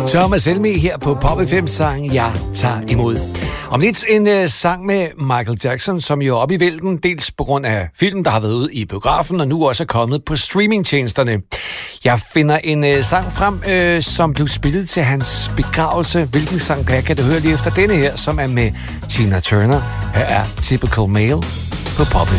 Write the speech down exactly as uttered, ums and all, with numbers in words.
Thomas Helmig her på Pop F M sang Jeg tager imod. Om lidt en uh, sang med Michael Jackson, som jo er oppe i vælten, dels på grund af filmen, der har været ude i biografen, og nu også er kommet på streamingtjenesterne. Jeg finder en uh, sang frem, uh, som blev spillet til hans begravelse. Hvilken sang kan, kan du høre lige efter denne her, som er med Tina Turner. Her er Typical Male på Pop F